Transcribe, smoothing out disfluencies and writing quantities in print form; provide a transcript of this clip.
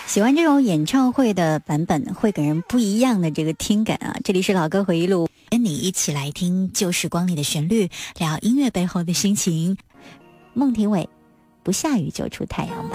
喜欢这种演唱会的版本，会给人不一样的这个听感啊！这里是老歌回忆录，跟你一起来听旧时光里的旋律，聊音乐背后的心情。孟庭苇，不下雨就出太阳吧。